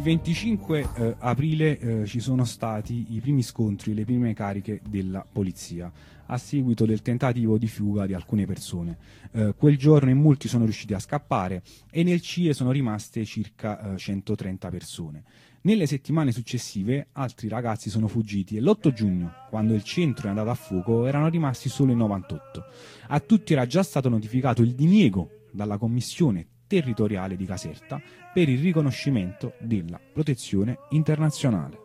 25 aprile ci sono stati i primi scontri, le prime cariche della polizia a seguito del tentativo di fuga di alcune persone. Quel giorno in molti sono riusciti a scappare e nel CIE sono rimaste circa 130 persone. Nelle settimane successive altri ragazzi sono fuggiti e l'8 giugno, quando il centro è andato a fuoco, erano rimasti solo in 98. A tutti era già stato notificato il diniego dalla Commissione territoriale di Caserta per il riconoscimento della protezione internazionale.